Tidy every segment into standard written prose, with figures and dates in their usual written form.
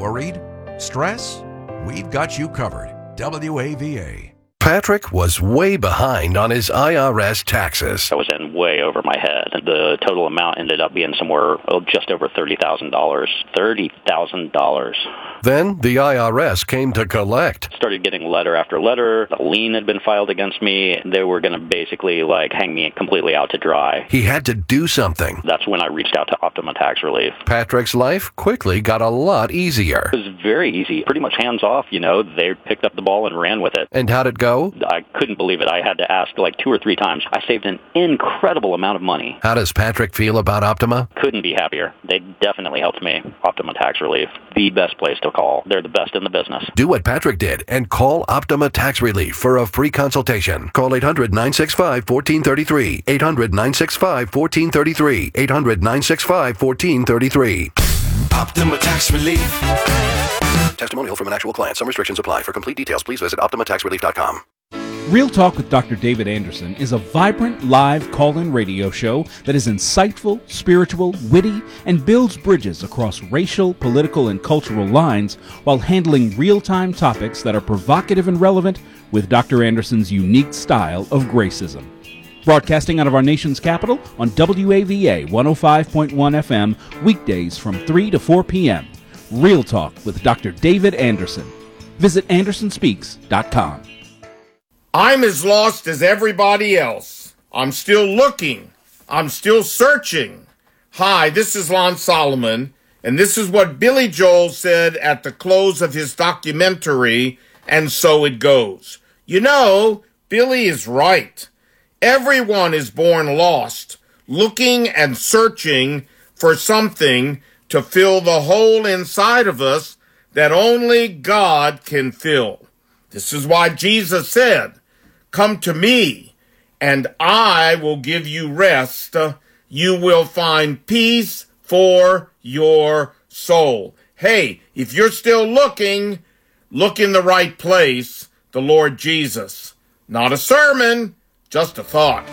Worried? Stress? We've got you covered. WAVA. Patrick was way behind on his IRS taxes. I was in way over my head. The total amount ended up being somewhere just over $30,000. $30,000. Then the IRS came to collect. Started getting letter after letter. A lien had been filed against me. They were going to basically hang me completely out to dry. He had to do something. That's when I reached out to Optima Tax Relief. Patrick's life quickly got a lot easier. It was very easy. Pretty much hands off, They picked up the ball and ran with it. And how'd it go? I couldn't believe it. I had to ask 2 or 3 times. I saved an incredible amount of money. How does Patrick feel about Optima? Couldn't be happier. They definitely helped me. Optima Tax Relief. The best place to call. They're the best in the business. Do what Patrick did and call Optima Tax Relief for a free consultation. Call 800-965-1433. 800-965-1433. 800-965-1433. Optima Tax Relief. Testimonial from an actual client. Some restrictions apply. For complete details, please visit OptimaTaxRelief.com. Real Talk with Dr. David Anderson is a vibrant live call-in radio show that is insightful, spiritual, witty, and builds bridges across racial, political, and cultural lines while handling real-time topics that are provocative and relevant with Dr. Anderson's unique style of gracism. Broadcasting out of our nation's capital on WAVA 105.1 FM, weekdays from 3 to 4 p.m. Real Talk with Dr. David Anderson. Visit AndersonSpeaks.com. I'm as lost as everybody else. I'm still looking. I'm still searching. Hi, this is Lon Solomon, and this is what Billy Joel said at the close of his documentary, And So It Goes. Billy is right. Everyone is born lost, looking and searching for something to fill the hole inside of us that only God can fill. This is why Jesus said, "Come to me, and I will give you rest. You will find peace for your soul." Hey, if you're still looking, look in the right place, the Lord Jesus. Not a sermon, just a thought.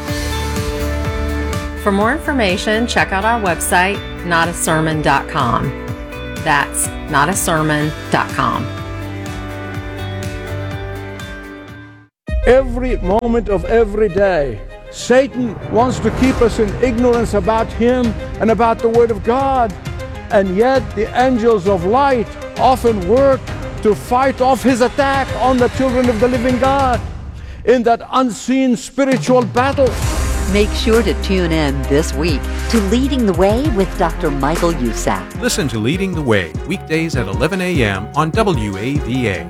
For more information, check out our website, notasermon.com. That's notasermon.com. Every moment of every day, Satan wants to keep us in ignorance about him and about the Word of God. And yet the angels of light often work to fight off his attack on the children of the living God in that unseen spiritual battle. Make sure to tune in this week to Leading the Way with Dr. Michael Youssef. Listen to Leading the Way, weekdays at 11 a.m. on WAVA.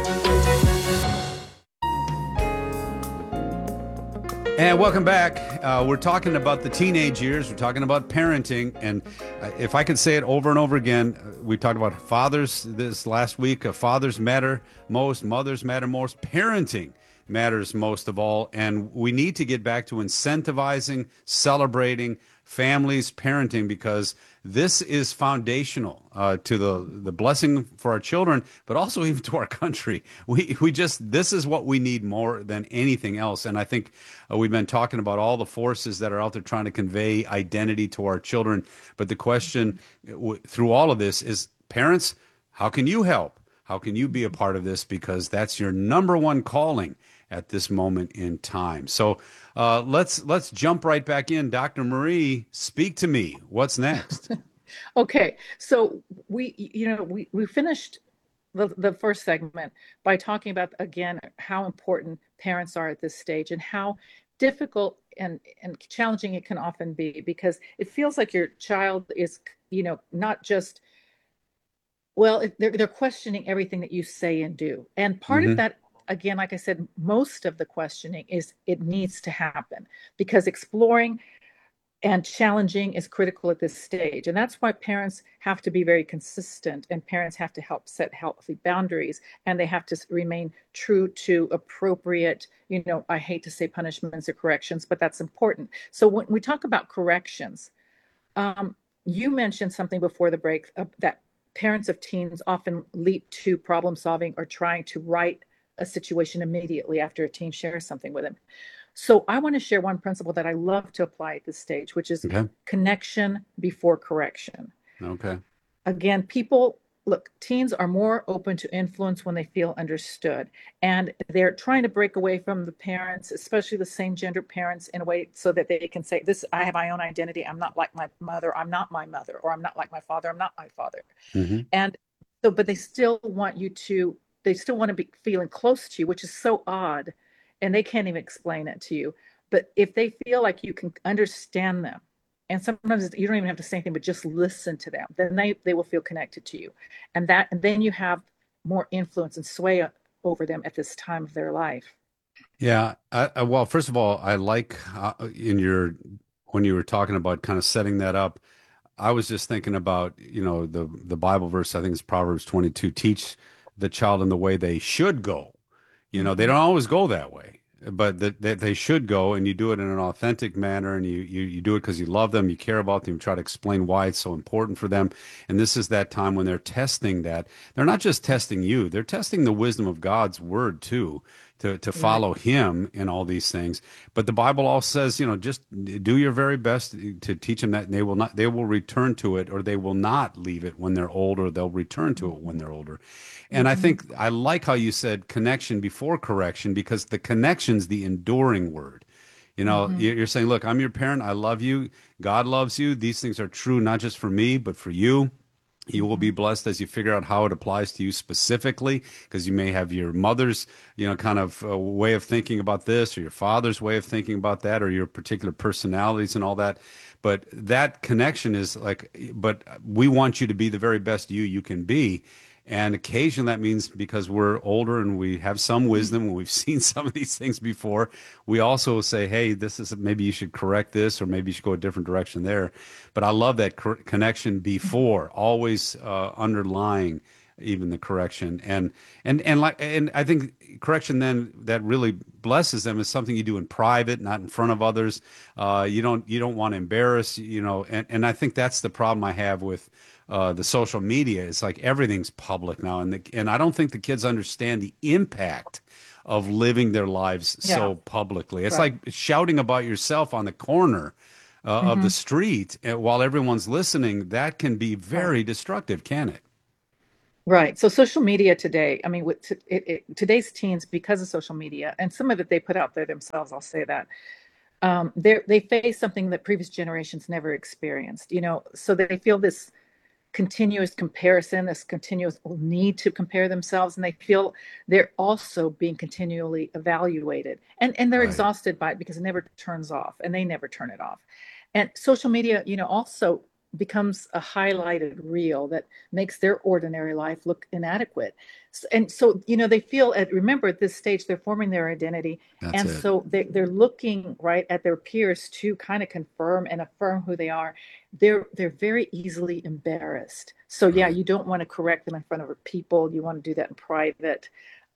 And welcome back. We're talking about the teenage years. We're talking about parenting. And if I could say it over and over again, we talked about fathers this last week. Fathers matter most. Mothers matter most. Parenting matters most of all. And we need to get back to incentivizing, celebrating families, parenting, because this is foundational to the blessing for our children, but also even to our country. This is what we need more than anything else. And I think we've been talking about all the forces that are out there trying to convey identity to our children. But the question through all of this is, parents, how can you help? How can you be a part of this? Because that's your number one calling at this moment in time. So let's jump right back in. Dr. Marie, speak to me. What's next? Okay, so we finished the first segment by talking about, again, how important parents are at this stage and how difficult and challenging it can often be, because it feels like your child is, not just, they're questioning everything that you say and do. And part of that, again, like I said, most of the questioning is it needs to happen, because exploring and challenging is critical at this stage. And that's why parents have to be very consistent, and parents have to help set healthy boundaries, and they have to remain true to appropriate, I hate to say punishments or corrections, but that's important. So when we talk about corrections, you mentioned something before the break that parents of teens often leap to problem solving or trying to right a situation immediately after a teen shares something with them. So I want to share one principle that I love to apply at this stage, which is connection before correction. Okay. Again, people look, teens are more open to influence when they feel understood. And they're trying to break away from the parents, especially the same gender parents, in a way so that they can say, this, I have my own identity. I'm not like my mother. I'm not my mother. Or I'm not like my father. I'm not my father. Mm-hmm. And so, but they still want to be feeling close to you, which is so odd. And they can't even explain it to you. But if they feel like you can understand them, and sometimes you don't even have to say anything, but just listen to them, then they will feel connected to you. And then you have more influence and sway over them at this time of their life. Yeah. Well, first of all, I like when you were talking about kind of setting that up, I was just thinking about, the Bible verse, I think it's Proverbs 22, teach the child in the way they should go. They don't always go that way, but that they should go, and you do it in an authentic manner, and you do it because you love them, you care about them, you try to explain why it's so important for them. And this is that time when they're testing that. They're not just testing you, they're testing the wisdom of God's word too, to follow him in all these things. But the Bible also says, just do your very best to teach them that, and they will return to it, or they will not leave it when they're older. They'll return to it when they're older. And I think I like how you said connection before correction, because the connection's the enduring word. You're saying, look, I'm your parent. I love you. God loves you. These things are true, not just for me, but for you. You will be blessed as you figure out how it applies to you specifically, because you may have your mother's, kind of way of thinking about this, or your father's way of thinking about that, or your particular personalities and all that. But that connection is but we want you to be the very best you can be. And occasionally that means, because we're older and we have some wisdom and we've seen some of these things before, we also say, hey, maybe you should correct this, or maybe you should go a different direction there. But I love that connection before, always underlying even the correction. And I think correction then that really blesses them is something you do in private, not in front of others. You don't want to embarrass, and I think that's the problem I have with the social media. It's like everything's public now, and I don't think the kids understand the impact of living their lives so publicly. It's like shouting about yourself on the corner of the street while everyone's listening. That can be very destructive, can it? Right. So social media today, I mean, with today's teens, because of social media, and some of it they put out there themselves, I'll say that, they face something that previous generations never experienced, so they feel this continuous comparison, this continuous need to compare themselves, and they feel they're also being continually evaluated, and they're exhausted by it because it never turns off, and they never turn it off. And social media, also becomes a highlighted reel that makes their ordinary life look inadequate. And so, they feel remember at this stage, they're forming their identity. So they're looking right at their peers to kind of confirm and affirm who they are. They're very easily embarrassed. So you don't want to correct them in front of people. You want to do that in private.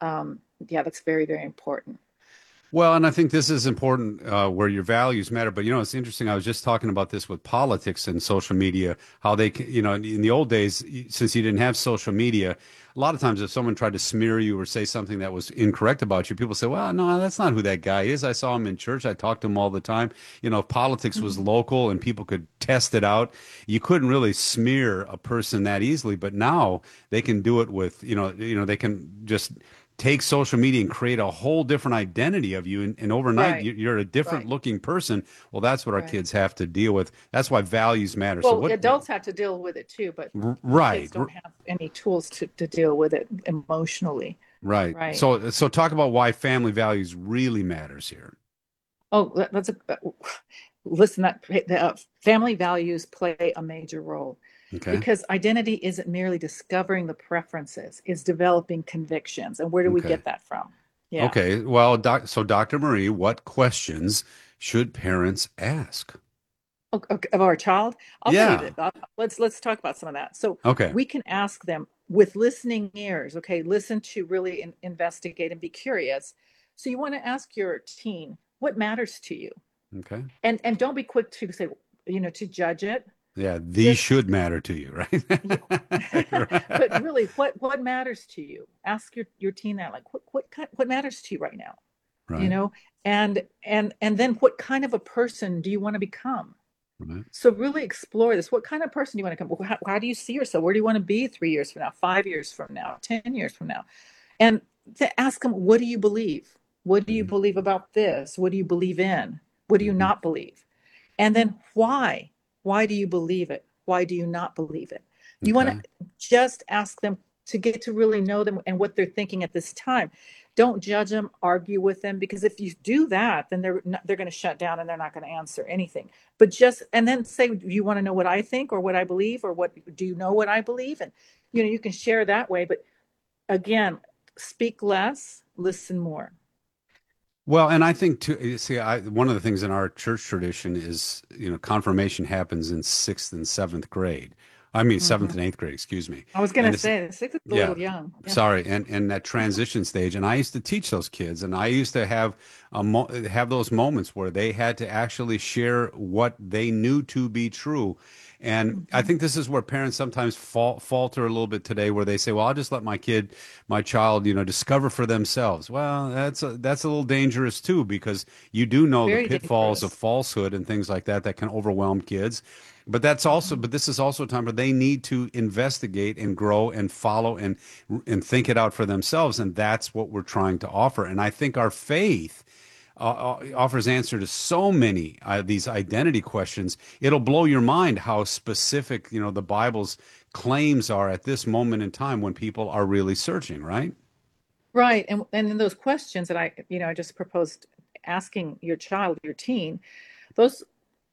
That's very, very important. Well, and I think this is important where your values matter. But, it's interesting. I was just talking about this with politics and social media, how they, in the old days, since you didn't have social media, a lot of times if someone tried to smear you or say something that was incorrect about you, people say, well, no, that's not who that guy is. I saw him in church. I talked to him all the time. If politics was local and people could test it out, you couldn't really smear a person that easily. But now they can do it with, they can just take social media and create a whole different identity of you, and overnight you're a different looking person. Well, that's what our kids have to deal with. That's why values matter. Well, adults have to deal with it too, but kids don't have any tools to deal with it emotionally. Right. So talk about why family values really matters here. Oh, listen, that family values play a major role. Okay. Because identity isn't merely discovering the preferences, it's developing convictions. And where do we get that from? Yeah. Okay. Well, so Dr. Marie, what questions should parents ask? Of our child? I'll tell you that. Let's talk about some of that. So we can ask them with listening ears. Okay. Listen to really investigate and be curious. So you want to ask your teen, what matters to you? Okay. And don't be quick to say, to judge it. Yeah, these should matter to you, right? But really, what matters to you? Ask your teen that, like, what matters to you right now? Right. And then what kind of a person do you want to become? Right. So really explore this. What kind of person do you want to come? How do you see yourself? Where do you want to be 3 years from now, 5 years from now, 10 years from now? And to ask them, what do you believe? What do you believe about this? What do you believe in? What do you not believe? And then why? Why do you believe it? Why do you not believe it? You want to just ask them to get to really know them and what they're thinking at this time. Don't judge them, argue with them, because if you do that, then they're going to shut down and they're not going to answer anything. But just, and then say, do you want to know what I think or what I believe, or what do you know what I believe? And you can share that way. But again, speak less, listen more. Well, and I think too, see, one of the things in our church tradition is, confirmation happens in 6th and 7th grade. I mean, 7th and 8th grade, excuse me. I was going to say, 6th is a little young. Yeah. Sorry. And that transition stage. And I used to teach those kids, and I used to have those moments where they had to actually share what they knew to be true. And I think this is where parents sometimes falter a little bit today, where they say, well, I'll just let my child, discover for themselves. Well, that's a little dangerous too, because you do know the pitfalls of falsehood and things like that can overwhelm kids. But this is also a time where they need to investigate and grow and follow and think it out for themselves. And that's what we're trying to offer. And I think our faith offers answer to so many these identity questions. It'll blow your mind how specific, the Bible's claims are at this moment in time when people are really searching, right? Right. And in those questions that I just proposed asking your child, your teen, those,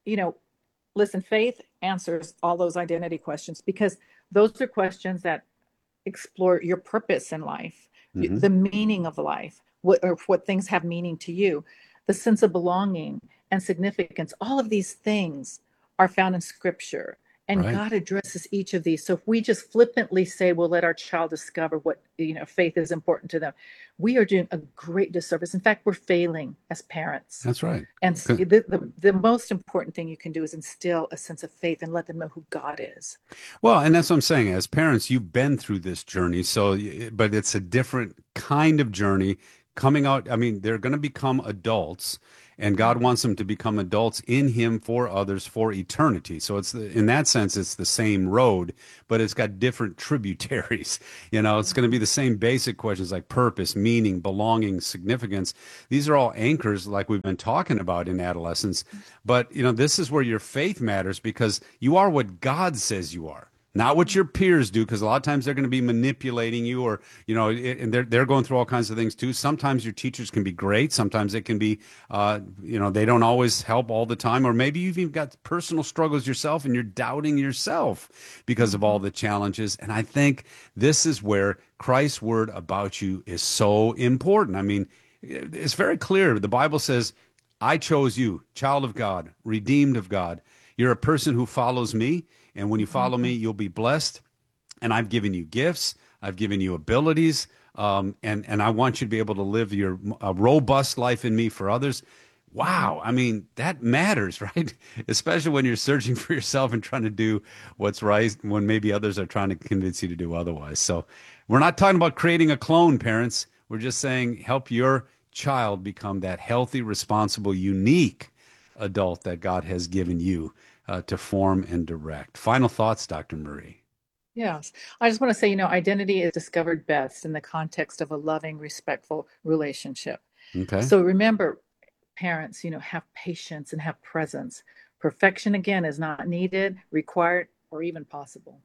listen, faith answers all those identity questions, because those are questions that explore your purpose in life, the meaning of life, what things have meaning to you, the sense of belonging and significance. All of these things are found in Scripture, and God addresses each of these. So if we just flippantly say, we'll let our child discover what, faith is important to them, we are doing a great disservice. In fact, we're failing as parents. That's right. And the most important thing you can do is instill a sense of faith and let them know who God is. Well, and that's what I'm saying. As parents, you've been through this journey. But it's a different kind of journey coming out. I mean, they're going to become adults, and God wants them to become adults in Him for others for eternity. So in that sense, it's the same road, but it's got different tributaries. It's going to be the same basic questions like purpose, meaning, belonging, significance. These are all anchors like we've been talking about in adolescence. But, this is where your faith matters, because you are what God says you are. Not what your peers do, because a lot of times they're going to be manipulating you, or, and they're going through all kinds of things too. Sometimes your teachers can be great. Sometimes they can be, they don't always help all the time. Or maybe you've even got personal struggles yourself and you're doubting yourself because of all the challenges. And I think this is where Christ's word about you is so important. I mean, it's very clear. The Bible says, I chose you, child of God, redeemed of God. You're a person who follows me. And when you follow me, you'll be blessed. And I've given you gifts. I've given you abilities. And I want you to be able to live a robust life in me for others. Wow. I mean, that matters, right? Especially when you're searching for yourself and trying to do what's right when maybe others are trying to convince you to do otherwise. So we're not talking about creating a clone, parents. We're just saying help your child become that healthy, responsible, unique adult that God has given you to form and direct. Final thoughts, Dr. Marie? Yes. I just want to say, identity is discovered best in the context of a loving, respectful relationship. Okay. So remember, parents, have patience and have presence. Perfection, again, is not needed, required, or even possible.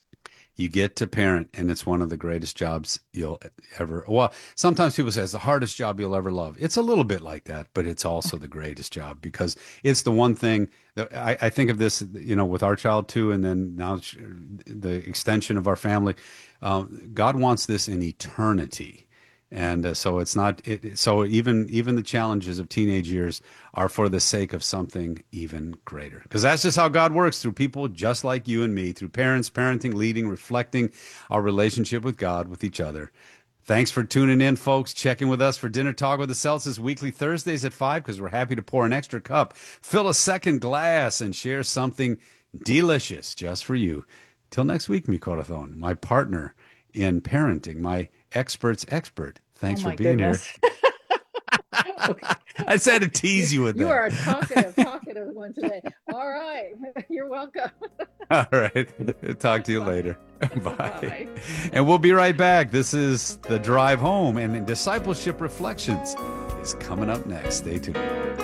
You get to parent, and it's one of the greatest jobs you'll ever. Well, sometimes people say it's the hardest job you'll ever love. It's a little bit like that, but it's also the greatest job, because it's the one thing that I think of this, with our child too, and then now the extension of our family. God wants this in eternity. And so it's not. So even the challenges of teenage years are for the sake of something even greater. Because that's just how God works, through people just like you and me, through parents, parenting, leading, reflecting our relationship with God, with each other. Thanks for tuning in, folks. Check in with us for Dinner Talk with the Celtics weekly Thursdays at 5, because we're happy to pour an extra cup, fill a second glass, and share something delicious just for you. Till next week, mi corazón, my partner in parenting, my expert's expert. Thanks for being here. Okay. I just had to tease you with that. You are a talkative one today. All right. You're welcome. All right. Talk to you later. Bye. And we'll be right back. This is The Drive Home, and Discipleship Reflections is coming up next. Stay tuned.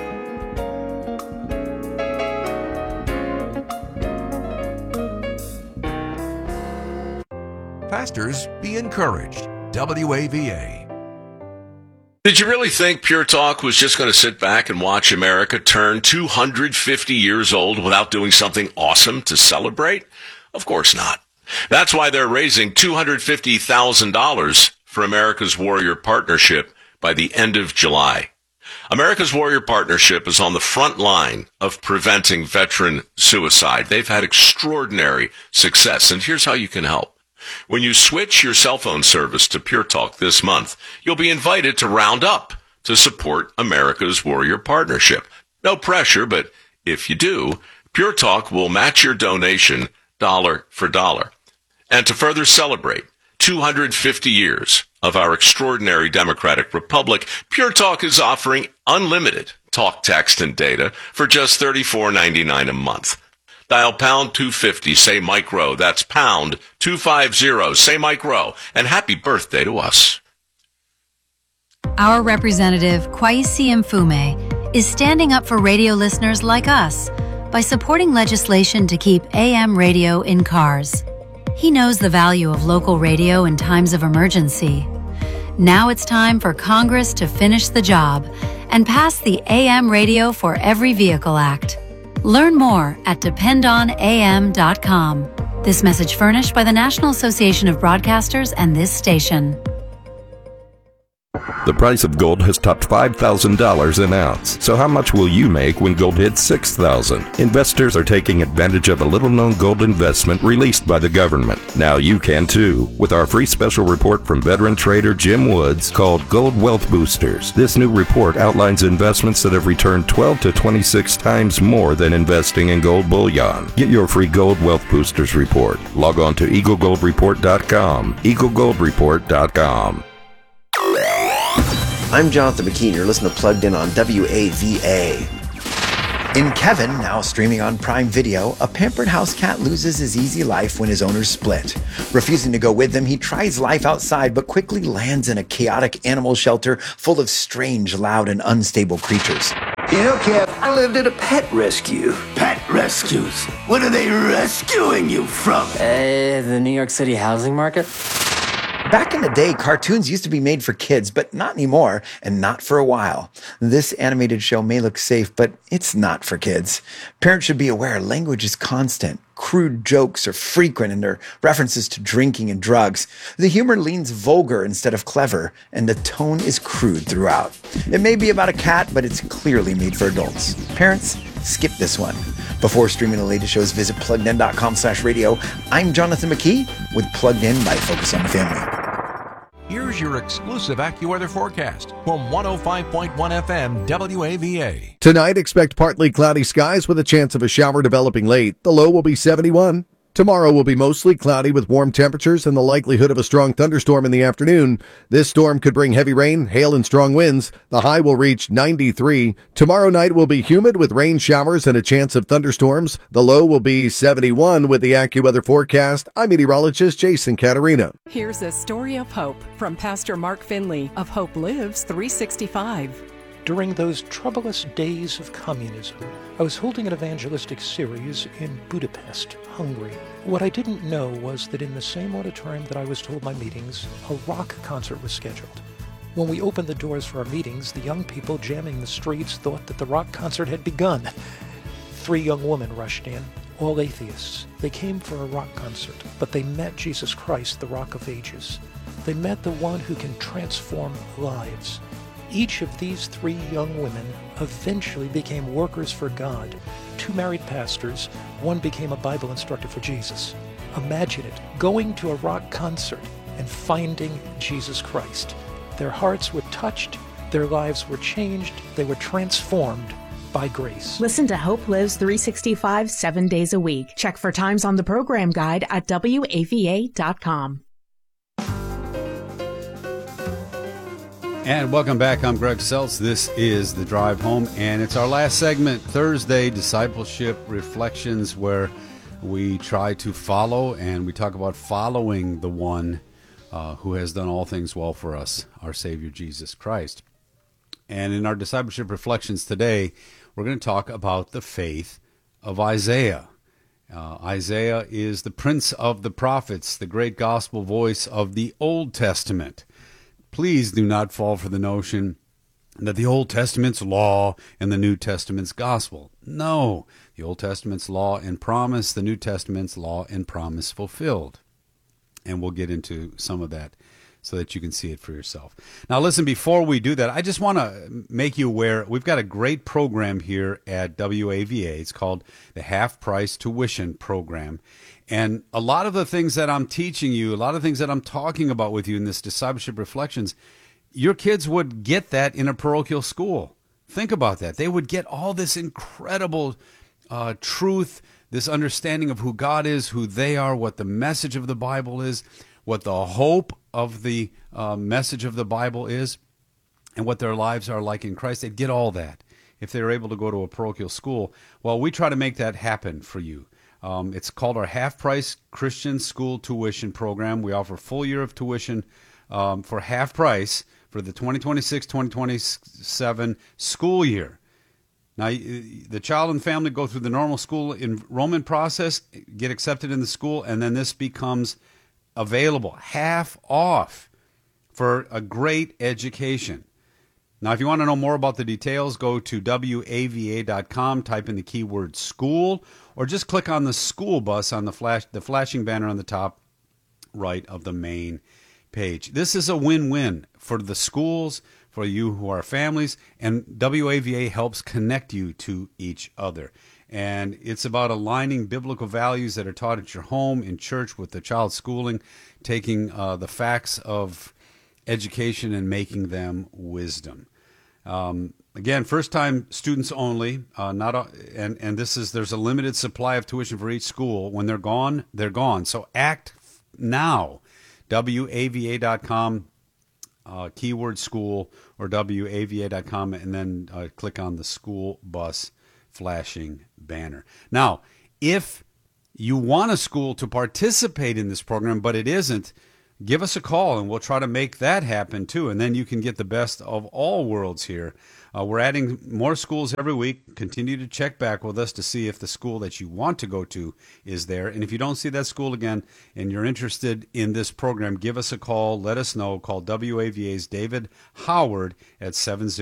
Pastors, be encouraged. WAVA. Did you really think Pure Talk was just going to sit back and watch America turn 250 years old without doing something awesome to celebrate? Of course not. That's why they're raising $250,000 for America's Warrior Partnership by the end of July. America's Warrior Partnership is on the front line of preventing veteran suicide. They've had extraordinary success, and here's how you can help. When you switch your cell phone service to Pure Talk this month, you'll be invited to round up to support America's Warrior Partnership. No pressure, but if you do, Pure Talk will match your donation dollar for dollar. And to further celebrate 250 years of our extraordinary democratic republic, Pure Talk is offering unlimited talk, text, and data for just $34.99 a month. Dial pound 250, say Mike Rowe. That's pound 250, say Mike Rowe. And happy birthday to us. Our representative, Kwesi Mfume, is standing up for radio listeners like us by supporting legislation to keep AM radio in cars. He knows the value of local radio in times of emergency. Now it's time for Congress to finish the job and pass the AM Radio for Every Vehicle Act. Learn more at dependonam.com. This message furnished by the National Association of Broadcasters and this station. The price of gold has topped $5,000 an ounce. So how much will you make when gold hits $6,000? Investors are taking advantage of a little-known gold investment released by the government. Now you can too, with our free special report from veteran trader Jim Woods called Gold Wealth Boosters. This new report outlines investments that have returned 12 to 26 times more than investing in gold bullion. Get your free Gold Wealth Boosters report. Log on to EagleGoldReport.com. EagleGoldReport.com. I'm Jonathan McKean. You're listening to Plugged In on WAVA. In Kevin, now streaming on Prime Video, a pampered house cat loses his easy life when his owners split. Refusing to go with them, he tries life outside but quickly lands in a chaotic animal shelter full of strange, loud, and unstable creatures. You know, Kev, I lived at a pet rescue. Pet rescues? What are they rescuing you from? The New York City housing market? Back in the day, cartoons used to be made for kids, but not anymore, and not for a while. This animated show may look safe, but it's not for kids. Parents should be aware language is constant. Crude jokes are frequent in their references to drinking and drugs. The humor leans vulgar instead of clever, and the tone is crude throughout. It may be about a cat, but it's clearly made for adults. Parents, skip this one. Before streaming the latest shows, visit PluggedIn.com/radio. I'm Jonathan McKee with Plugged In by Focus on the Family. Here's your exclusive AccuWeather forecast from 105.1 FM WAVA. Tonight, expect partly cloudy skies with a chance of a shower developing late. The low will be 71. Tomorrow will be mostly cloudy with warm temperatures and the likelihood of a strong thunderstorm in the afternoon. This storm could bring heavy rain, hail, and strong winds. The high will reach 93. Tomorrow night will be humid with rain showers and a chance of thunderstorms. The low will be 71 with the AccuWeather forecast. I'm meteorologist Jason Caterina. Here's a story of hope from Pastor Mark Finley of Hope Lives 365. During those troublous days of communism, I was holding an evangelistic series in Budapest, Hungary. What I didn't know was that in the same auditorium that I was to hold my meetings, a rock concert was scheduled. When we opened the doors for our meetings, the young people jamming the streets thought that the rock concert had begun. 3 young women rushed in, all atheists. They came for a rock concert, but they met Jesus Christ, the Rock of Ages. They met the one who can transform lives. Each of these 3 young women eventually became workers for God. 2 married pastors, one became a Bible instructor for Jesus. Imagine it, going to a rock concert and finding Jesus Christ. Their hearts were touched, their lives were changed, they were transformed by grace. Listen to Hope Lives 365 7 days a week. Check for times on the program guide at WAVA.com. And welcome back. I'm Greg Seltz. This is The Drive Home, and it's our last segment, Thursday Discipleship Reflections, where we try to follow, and we talk about following the one who has done all things well for us, our Savior Jesus Christ. And in our Discipleship Reflections today, we're going to talk about the faith of Isaiah. Isaiah is the prince of the prophets, the great gospel voice of the Old Testament. Please do not fall for the notion that the Old Testament's law and the New Testament's gospel. No, the Old Testament's law and promise, the New Testament's law and promise fulfilled. And we'll get into some of that so that you can see it for yourself. Now listen, before we do that, I just want to make you aware, we've got a great program here at WAVA. It's called the Half Price Tuition Program. And a lot of the things that I'm teaching you, a lot of things that I'm talking about with you in this Discipleship Reflections, your kids would get that in a parochial school. Think about that. They would get all this incredible truth, this understanding of who God is, who they are, what the message of the Bible is, what the hope of the message of the Bible is, and what their lives are like in Christ. They'd get all that if they were able to go to a parochial school. Well, we try to make that happen for you. It's called our half-price Christian School Tuition Program. We offer a full year of tuition for half price for the 2026-2027 school year. Now, the child and family go through the normal school enrollment process, get accepted in the school, and then this becomes available half off for a great education. Now, if you want to know more about the details, go to WAVA.com, type in the keyword school, or just click on the school bus on the flashing banner on the top right of the main page. This is a win-win for the schools, for you who are families, and WAVA helps connect you to each other. And it's about aligning biblical values that are taught at your home, in church, with the child's schooling, taking the facts of education and making them wisdom. Again, first-time students only. There's a limited supply of tuition for each school. When they're gone, they're gone. So act now. WAVA.com, keyword school, or WAVA.com, and then click on the school bus flashing banner. Now, if you want a school to participate in this program, but it isn't, give us a call and we'll try to make that happen too. And then you can get the best of all worlds here. We're adding more schools every week. Continue to check back with us to see if the school that you want to go to is there. And if you don't see that school again and you're interested in this program, give us a call. Let us know. Call WAVA's David Howard at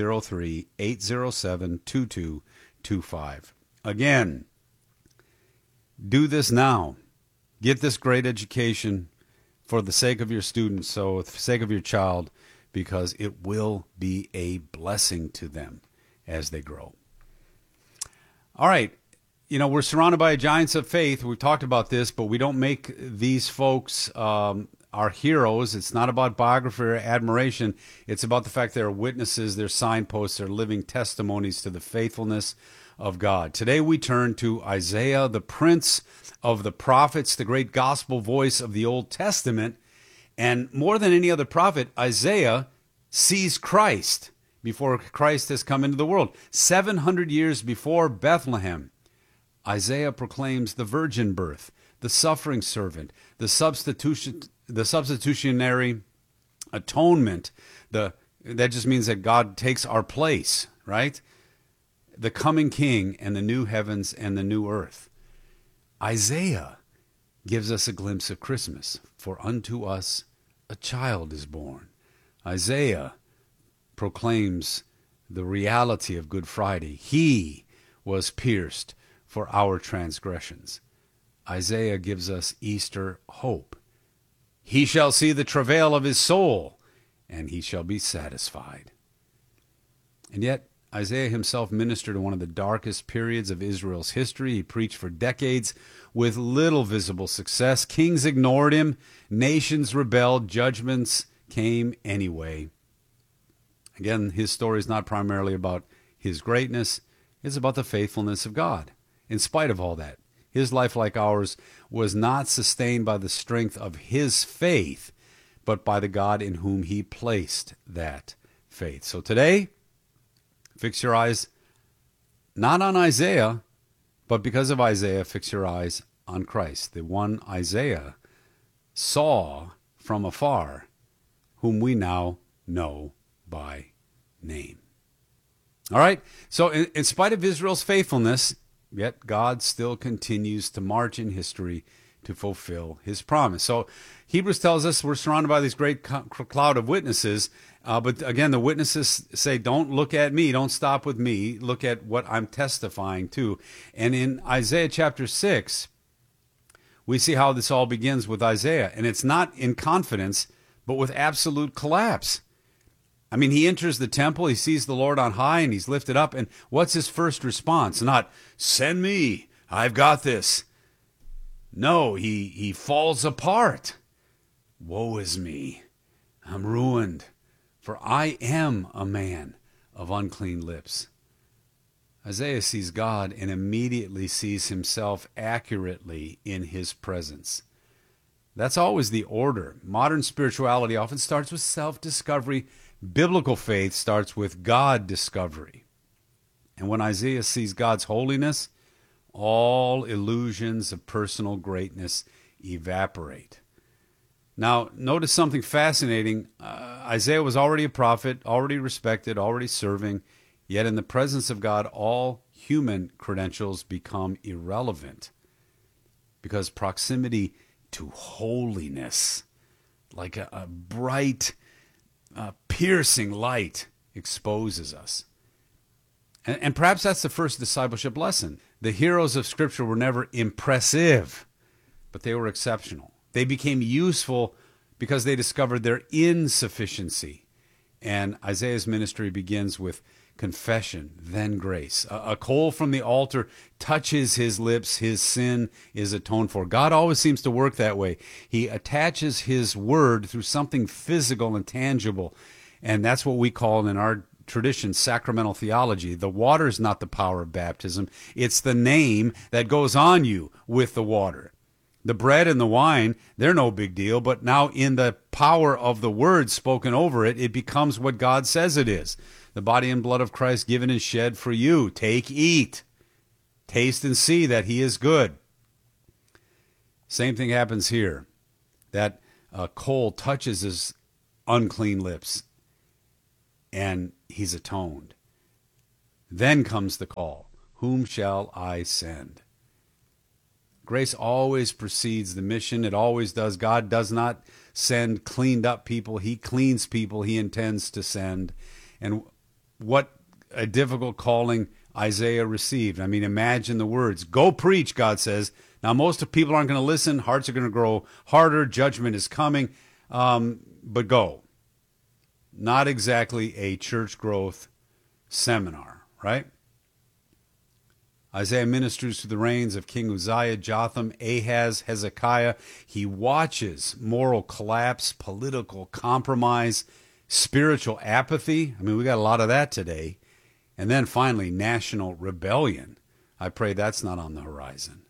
703-807-2225. Again, do this now. Get this great education for the sake of your students, so for the sake of your child, because it will be a blessing to them as they grow. All right. We're surrounded by giants of faith. We've talked about this, but we don't make these folks our heroes. It's not about biography or admiration. It's about the fact they're witnesses, they're signposts, they're living testimonies to the faithfulness of God. Today we turn to Isaiah, the prince of the prophets, the great gospel voice of the Old Testament. And more than any other prophet, Isaiah sees Christ before Christ has come into the world. 700 years before Bethlehem, Isaiah proclaims the virgin birth, the suffering servant, the substitutionary atonement. That just means that God takes our place, right? The coming king and the new heavens and the new earth. Isaiah gives us a glimpse of Christmas. For unto us a child is born. Isaiah proclaims the reality of Good Friday. He was pierced for our transgressions. Isaiah gives us Easter hope. He shall see the travail of his soul, and he shall be satisfied. And yet, Isaiah himself ministered in one of the darkest periods of Israel's history. He preached for decades with little visible success. Kings ignored him. Nations rebelled. Judgments came anyway. Again, his story is not primarily about his greatness. It's about the faithfulness of God. In spite of all that, his life, like ours, was not sustained by the strength of his faith, but by the God in whom he placed that faith. So today, fix your eyes not on Isaiah, but because of Isaiah, fix your eyes on Christ, the one Isaiah saw from afar, whom we now know by name. All right, so in spite of Israel's faithfulness, yet God still continues to march in history to fulfill his promise. So Hebrews tells us we're surrounded by this great cloud of witnesses, but again, the witnesses say, don't look at me, don't stop with me, look at what I'm testifying to. And in Isaiah chapter 6, we see how this all begins with Isaiah, and it's not in confidence, but with absolute collapse. I mean, he enters the temple, he sees the Lord on high, and he's lifted up, and what's his first response? Not, send me, I've got this. No, he falls apart. Woe is me, I'm ruined, for I am a man of unclean lips. Isaiah sees God and immediately sees himself accurately in his presence. That's always the order. Modern spirituality often starts with self-discovery. Biblical faith starts with God discovery. And when Isaiah sees God's holiness, all illusions of personal greatness evaporate. Now, notice something fascinating. Isaiah was already a prophet, already respected, already serving, yet in the presence of God, all human credentials become irrelevant because proximity to holiness, like a bright, piercing light, exposes us. And perhaps that's the first discipleship lesson. The heroes of Scripture were never impressive, but they were exceptional. They became useful because they discovered their insufficiency. And Isaiah's ministry begins with confession, then grace. A coal from the altar touches his lips, his sin is atoned for. God always seems to work that way. He attaches his word through something physical and tangible, and that's what we call in our tradition sacramental theology. The water is not the power of baptism. It's the name that goes on you with the water. The bread and the wine, they're no big deal, but now in the power of the word spoken over it, it becomes what God says it is. The body and blood of Christ given and shed for you. Take, eat. Taste and see that he is good. Same thing happens here. That coal touches his unclean lips, and he's atoned. Then comes the call. Whom shall I send? Grace always precedes the mission. It always does. God does not send cleaned up people. He cleans people he intends to send. And what a difficult calling Isaiah received. I mean, imagine the words. Go preach, God says. Now, most of people aren't going to listen. Hearts are going to grow harder. Judgment is coming. But go. Not exactly a church growth seminar, right? Isaiah ministers through the reigns of King Uzziah, Jotham, Ahaz, Hezekiah. He watches moral collapse, political compromise, spiritual apathy. I mean, we got a lot of that today. And then finally, national rebellion. I pray that's not on the horizon.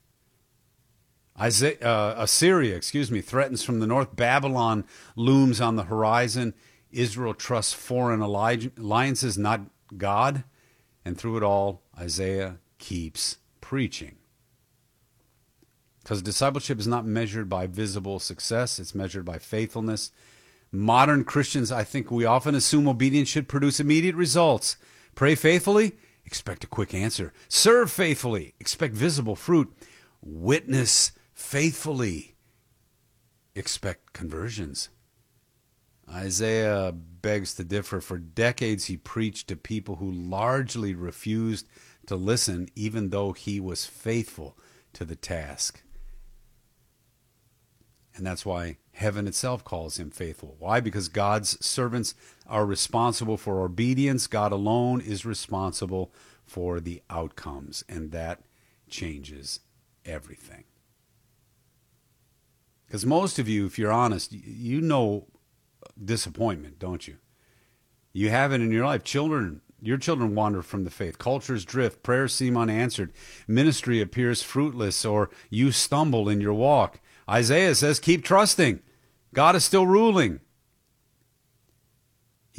Assyria, threatens from the north. Babylon looms on the horizon. Israel trusts foreign alliances, not God. And through it all, Isaiah keeps preaching. Because discipleship is not measured by visible success, it's measured by faithfulness. Modern Christians, I think we often assume obedience should produce immediate results. Pray faithfully, expect a quick answer. Serve faithfully, expect visible fruit. Witness faithfully, expect conversions. Isaiah begs to differ. For decades he preached to people who largely refused to listen, even though he was faithful to the task. And that's why heaven itself calls him faithful. Why? Because God's servants are responsible for obedience. God alone is responsible for the outcomes, and that changes everything. Because most of you, if you're honest, you know disappointment, don't you? You have it in your life. Your children wander from the faith. Cultures drift. Prayers seem unanswered. Ministry appears fruitless, or you stumble in your walk. Isaiah says, keep trusting. God is still ruling.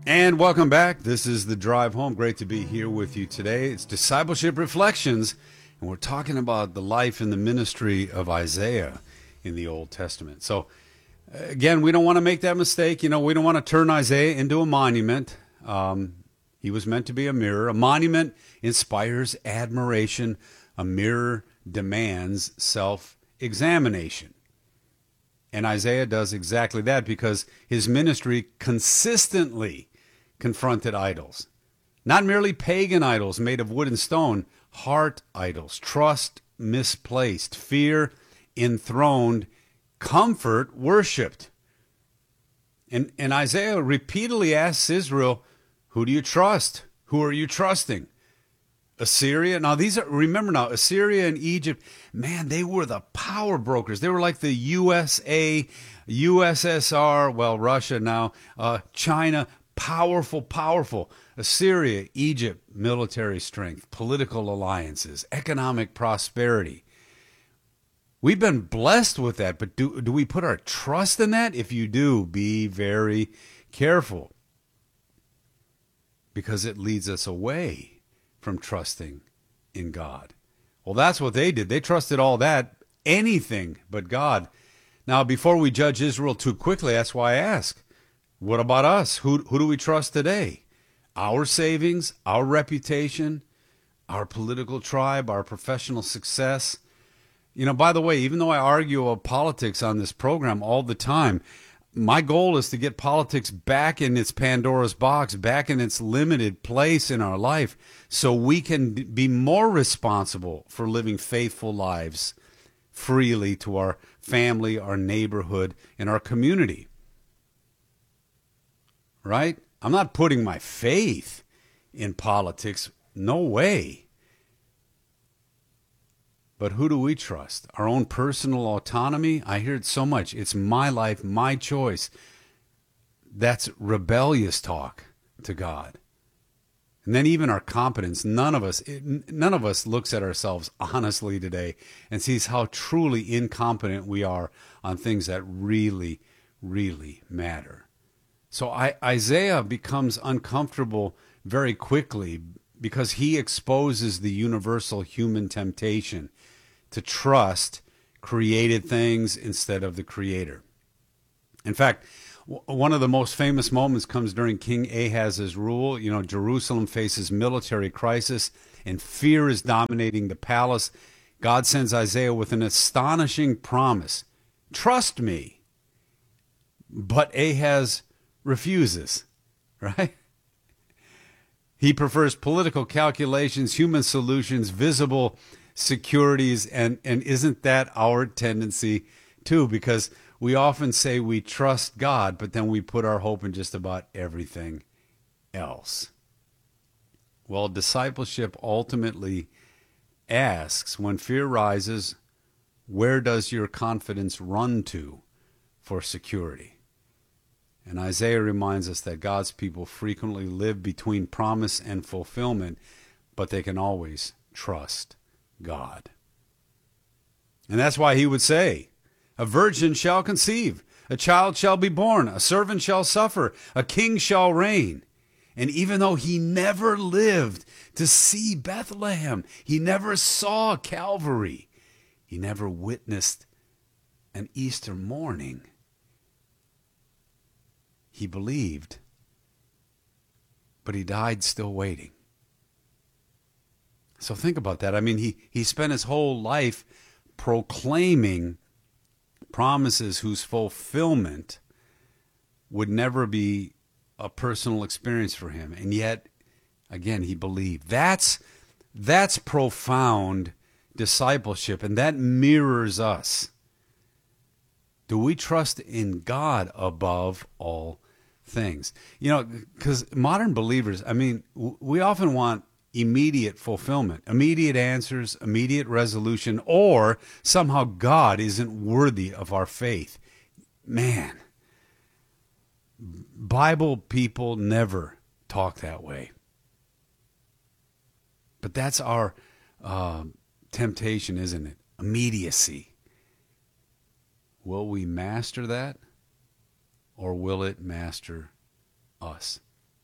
And welcome back. This is The Drive Home. Great to be here with you today. It's Discipleship Reflections, and we're talking about the life and the ministry of Isaiah in the Old Testament. So, again, we don't want to make that mistake. We don't want to turn Isaiah into a monument. He was meant to be a mirror. A monument inspires admiration. A mirror demands self-examination. And Isaiah does exactly that because his ministry consistently confronted idols. Not merely pagan idols made of wood and stone, heart idols, trust misplaced, fear enthroned, comfort worshipped. And Isaiah repeatedly asks Israel, who do you trust? Who are you trusting? Assyria. Now remember now, Assyria and Egypt, man, they were the power brokers. They were like the USA, USSR, well, Russia now, China, powerful. Assyria, Egypt, military strength, political alliances, economic prosperity. We've been blessed with that, but do we put our trust in that? If you do, be very careful, because it leads us away from trusting in God. Well, that's what they did. They trusted all that, anything but God. Now, before we judge Israel too quickly, that's why I ask, what about us? Who do we trust today? Our savings, our reputation, our political tribe, our professional success? By the way, even though I argue about politics on this program all the time, my goal is to get politics back in its Pandora's box, back in its limited place in our life, so we can be more responsible for living faithful lives freely to our family, our neighborhood, and our community. Right? I'm not putting my faith in politics. No way. But who do we trust? Our own personal autonomy? I hear it so much. It's my life, my choice. That's rebellious talk to God. And then even our competence, none of us looks at ourselves honestly today and sees how truly incompetent we are on things that really, really matter. So Isaiah becomes uncomfortable very quickly because he exposes the universal human temptation to trust created things instead of the Creator. In fact, one of the most famous moments comes during King Ahaz's rule. Jerusalem faces military crisis and fear is dominating the palace. God sends Isaiah with an astonishing promise. Trust me. But Ahaz refuses, right? He prefers political calculations, human solutions, visible securities, and isn't that our tendency too? Because we often say we trust God, but then we put our hope in just about everything else. Well, discipleship ultimately asks, when fear rises, where does your confidence run to for security? And Isaiah reminds us that God's people frequently live between promise and fulfillment, but they can always trust God. And that's why he would say, a virgin shall conceive, a child shall be born, a servant shall suffer, a king shall reign. And even though he never lived to see Bethlehem, he never saw Calvary, he never witnessed an Easter morning, he believed, but he died still waiting. So think about that. I mean, he spent his whole life proclaiming promises whose fulfillment would never be a personal experience for him. And yet, again, he believed. That's profound discipleship, and that mirrors us. Do we trust in God above all things? Because modern believers, we often want immediate fulfillment, immediate answers, immediate resolution, or somehow God isn't worthy of our faith. Man, Bible people never talk that way. But that's our temptation, isn't it? Immediacy. Will we master that, or will it master us?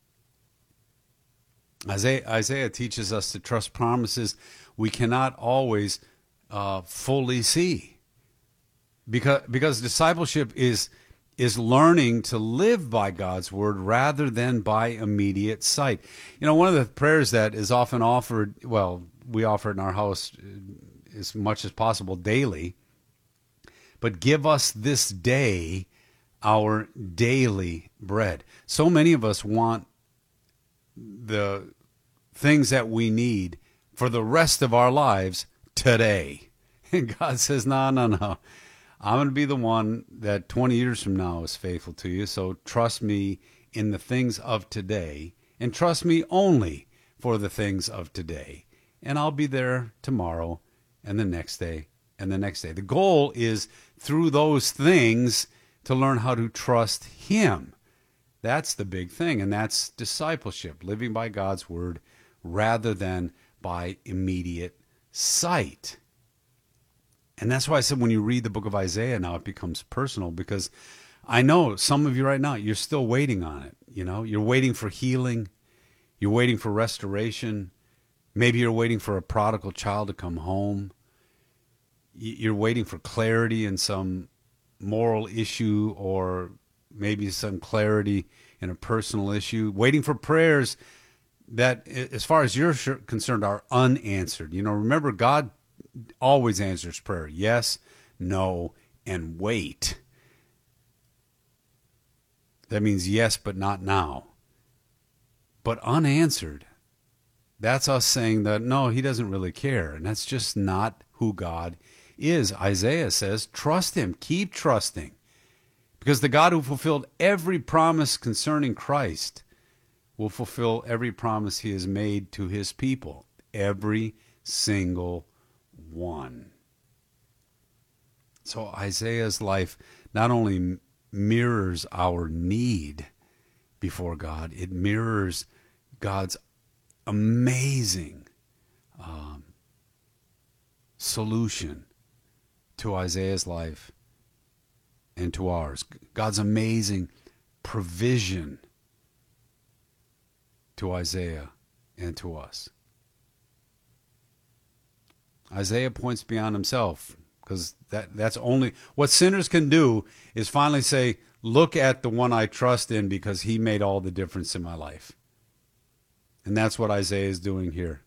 Isaiah teaches us to trust promises we cannot always fully see. Because discipleship is learning to live by God's word rather than by immediate sight. You know, one of the prayers that is often offered, well, we offer it in our house as much as possible daily, but give us this day our daily bread. So many of us want the things that we need for the rest of our lives today. And God says, no. I'm going to be the one that 20 years from now is faithful to you. So trust me in the things of today, and trust me only for the things of today. And I'll be there tomorrow and the next day and the next day. The goal is through those things to learn how to trust him. That's the big thing, and that's discipleship, living by God's word rather than by immediate sight. And that's why I said when you read the book of Isaiah now, it becomes personal, because I know some of you right now, you're still waiting on it. You know, you're waiting for healing. You're waiting for restoration. Maybe you're waiting for a prodigal child to come home. You're waiting for clarity in some moral issue, or maybe some clarity in a personal issue. Waiting for prayers that, as far as you're concerned, are unanswered. You know, remember, God always answers prayer. Yes, no, and wait. That means yes, but not now. But unanswered, that's us saying that, no, he doesn't really care. And that's just not who God is. Isaiah says, trust him, keep trusting. Because the God who fulfilled every promise concerning Christ will fulfill every promise he has made to his people. Every single one. So Isaiah's life not only mirrors our need before God, it mirrors God's amazing solution to Isaiah's life and to ours. God's amazing provision to Isaiah and to us. Isaiah points beyond himself, because that's only what sinners can do, is finally say, look at the one I trust in, because he made all the difference in my life. And that's what Isaiah is doing here.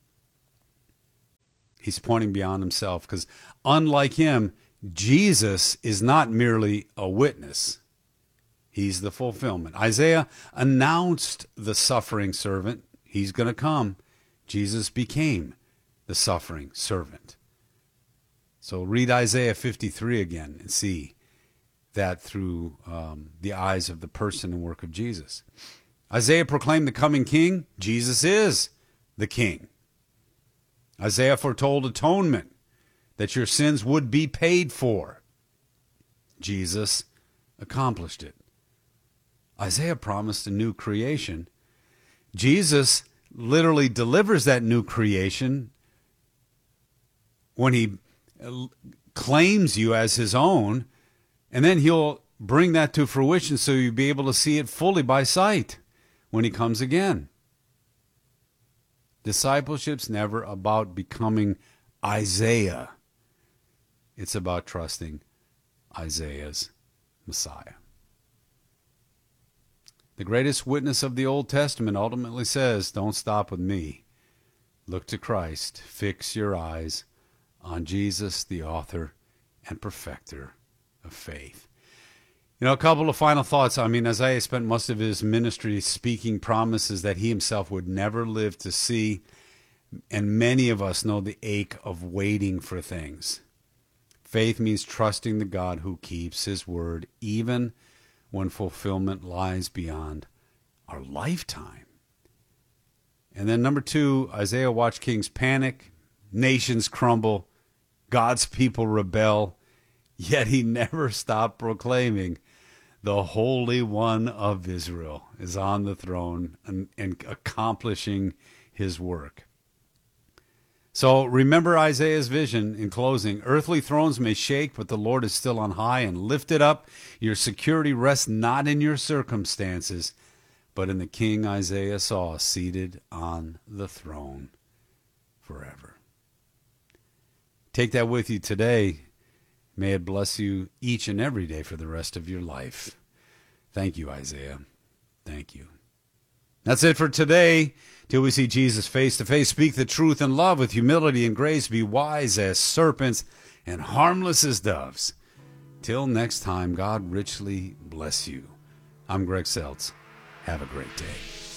He's pointing beyond himself, because unlike him, Jesus is not merely a witness. He's the fulfillment. Isaiah announced the suffering servant. He's going to come. Jesus became the suffering servant. So read Isaiah 53 again and see that through the eyes of the person and work of Jesus. Isaiah proclaimed the coming king. Jesus is the king. Isaiah foretold atonement, that your sins would be paid for. Jesus accomplished it. Isaiah promised a new creation. Jesus literally delivers that new creation when he claims you as his own, and then he'll bring that to fruition so you'll be able to see it fully by sight when he comes again. Discipleship's never about becoming Isaiah. It's about trusting Isaiah's Messiah. The greatest witness of the Old Testament ultimately says, don't stop with me. Look to Christ. Fix your eyes on Jesus, the author and perfecter of faith. You know, a couple of final thoughts. I mean, Isaiah spent most of his ministry speaking promises that he himself would never live to see. And many of us know the ache of waiting for things. Faith means trusting the God who keeps his word, even when fulfillment lies beyond our lifetime. And then number 2, Isaiah watched kings panic, nations crumble, God's people rebel, yet he never stopped proclaiming the Holy One of Israel is on the throne and accomplishing his work. So remember Isaiah's vision in closing. Earthly thrones may shake, but the Lord is still on high and lifted up. Your security rests not in your circumstances, but in the King Isaiah saw seated on the throne forever. Take that with you today. May it bless you each and every day for the rest of your life. Thank you, Isaiah. Thank you. That's it for today. Till we see Jesus face to face, speak the truth in love with humility and grace. Be wise as serpents and harmless as doves. Till next time, God richly bless you. I'm Greg Seltz. Have a great day.